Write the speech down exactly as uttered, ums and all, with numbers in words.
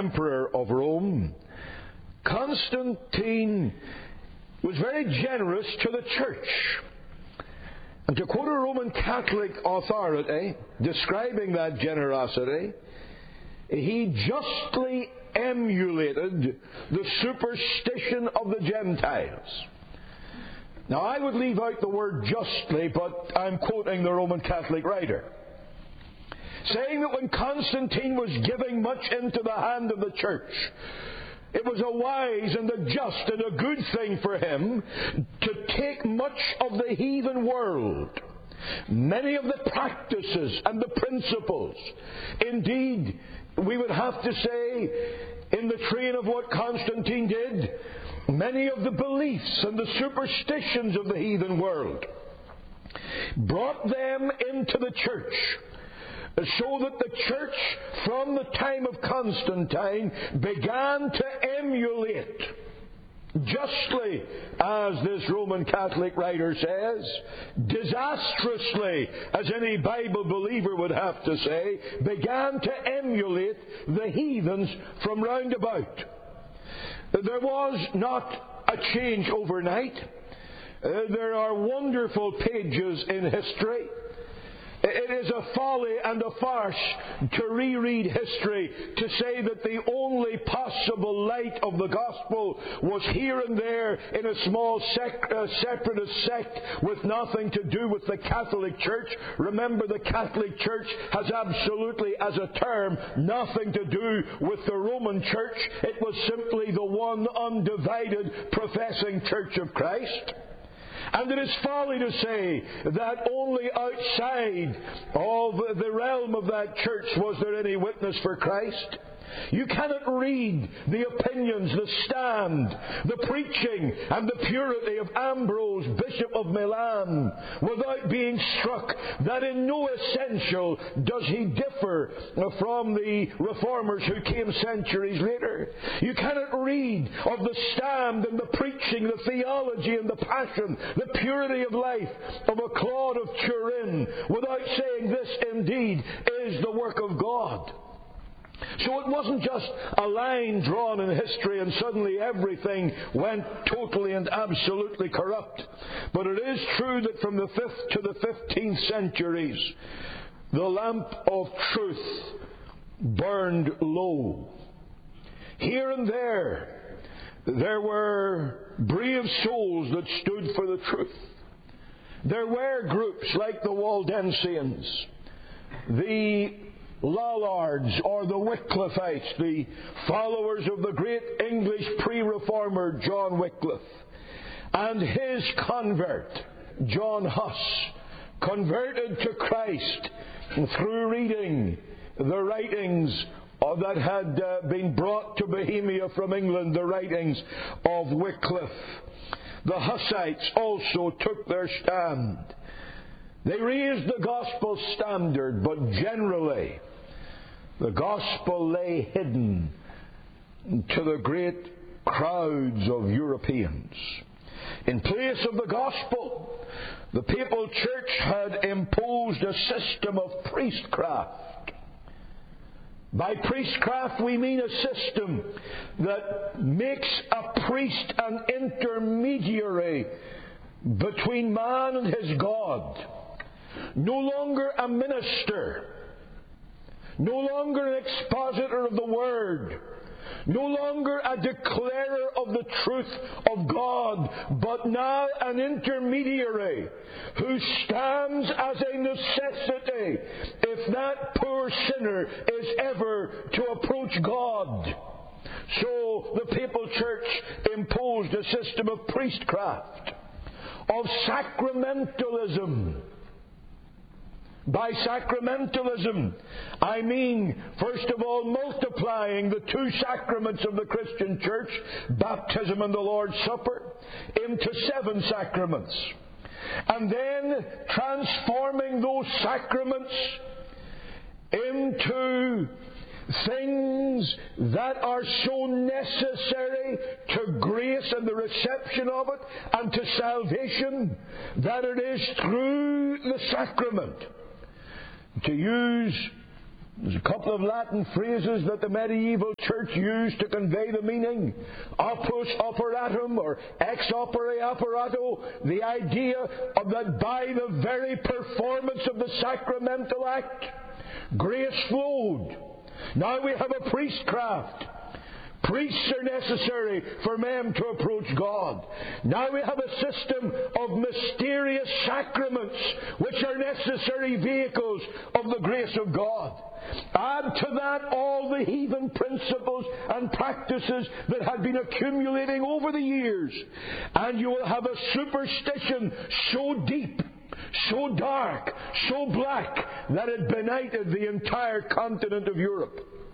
emperor of Rome, Constantine was very generous to the church. And to quote a Roman Catholic authority describing that generosity, he justly emulated the superstition of the Gentiles. Now, I would leave out the word justly, but I'm quoting the Roman Catholic writer, saying that when Constantine was giving much into the hand of the church, it was a wise and a just and a good thing for him to take much of the heathen world, many of the practices and the principles. Indeed, we would have to say, in the train of what Constantine did, many of the beliefs and the superstitions of the heathen world, brought them into the church, so that the church, from the time of Constantine, began to emulate, justly, as this Roman Catholic writer says, disastrously, as any Bible believer would have to say, began to emulate the heathens from round about. There was not a change overnight. Uh, there are wonderful pages in history. It is a folly and a farce to reread history to say that the only possible light of the gospel was here and there in a small sec- uh, separatist sect with nothing to do with the Catholic Church. Remember, the Catholic Church has absolutely, as a term, nothing to do with the Roman Church. It was simply the one undivided professing Church of Christ. And it is folly to say that only outside of the realm of that church was there any witness for Christ. You cannot read the opinions, the stand, the preaching, and the purity of Ambrose, Bishop of Milan, without being struck that in no essential does he differ from the reformers who came centuries later. You cannot read of the stand and the preaching, the theology and the passion, the purity of life of a Claude of Turin without saying this indeed is the work of God. So it wasn't just a line drawn in history and suddenly everything went totally and absolutely corrupt. But it is true that from the fifth to the fifteenth centuries, the lamp of truth burned low. Here and there, there were brave souls that stood for the truth. There were groups like the Waldensians, the Lollards or the Wycliffites, the followers of the great English pre-reformer John Wycliffe, and his convert, John Huss, converted to Christ through reading the writings that had uh, been brought to Bohemia from England, the writings of Wycliffe. The Hussites also took their stand. They raised the gospel standard, but generally the gospel lay hidden to the great crowds of Europeans. In place of the gospel, the papal church had imposed a system of priestcraft. By priestcraft we mean a system that makes a priest an intermediary between man and his God. No longer a minister, no longer an expositor of the Word, no longer a declarer of the truth of God, but now an intermediary who stands as a necessity if that poor sinner is ever to approach God. So the papal church imposed a system of priestcraft, of sacramentalism. By sacramentalism, I mean, first of all, multiplying the two sacraments of the Christian church, baptism and the Lord's Supper, into seven sacraments. And then transforming those sacraments into things that are so necessary to grace and the reception of it and to salvation that it is through the sacrament. To use There's a couple of Latin phrases that the medieval church used to convey the meaning. Opus operatum, or ex opere operato, the idea of that by the very performance of the sacramental act, grace flowed. Now we have a priestcraft. Priests are necessary for men to approach God. Now we have a system of mysterious sacraments which are necessary vehicles of the grace of God. Add to that all the heathen principles and practices that had been accumulating over the years, and you will have a superstition so deep, so dark, so black, that it benighted the entire continent of Europe.